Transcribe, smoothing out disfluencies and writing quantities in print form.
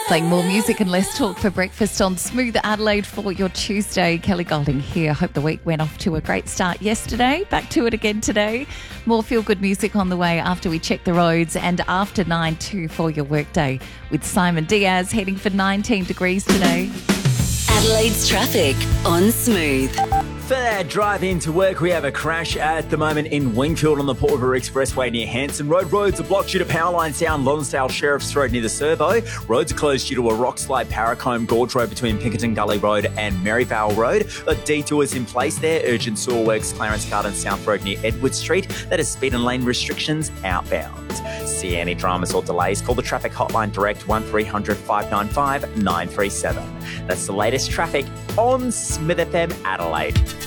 Playing more music and less talk for breakfast on Smooth Adelaide for your Tuesday. Kelly Golding here. Hope the week went off to a great start yesterday. Back to it again today. More feel-good music on the way after we check the roads and after 9 for your workday with Simon Diaz heading for 19 degrees today. Adelaide's traffic on Smooth. For that drive into work, we have a crash at the moment in Wingfield on the Port River Expressway near Hanson Road. Roads are blocked due to power lines down Lonsdale Sheriff's Road near the Servo. Roads are closed due to a rock slide Paracombe Gorge Road between Pinkerton Gully Road and Maryvale Road. A detour is in place there. Urgent sewer works, Clarence Garden South Road near Edward Street. That is speed and lane restrictions outbound. See any dramas or delays, call the traffic hotline direct 1300 595 937. That's the latest traffic on Smith FM Adelaide.